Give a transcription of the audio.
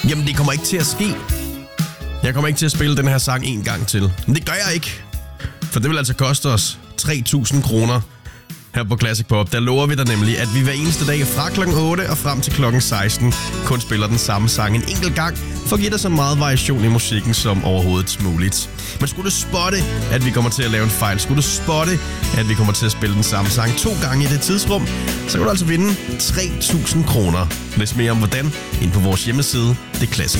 Jamen, det kommer ikke til at ske. Jeg kommer ikke til at spille den her sang en gang til. Men det gør jeg ikke. For det vil altså koste os 3.000 kroner her på Classic Pop. Der lover vi dig nemlig, at vi hver eneste dag fra klokken 8 og frem til klokken 16 kun spiller den samme sang en enkelt gang, for at give dig så meget variation i musikken som overhovedet muligt. Men skulle du spotte, at vi kommer til at lave en fejl, skulle du spotte, at vi kommer til at spille den samme sang 2 gange i det tidsrum, så kan du altså vinde 3.000 kroner. Læs mere om hvordan ind på vores hjemmeside, det Classic